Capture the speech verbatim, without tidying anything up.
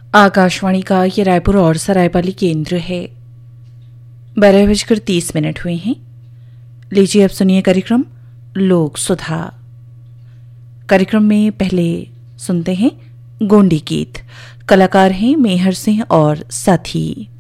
आकाशवाणी का ये रायपुर और सरायपाली केंद्र है। बारह बजकर तीस मिनट हुए हैं। लीजिए अब सुनिए कार्यक्रम लोक सुधा। कार्यक्रम में पहले सुनते हैं गोंडी गीत। कलाकार हैं मेहर सिंह और साथी।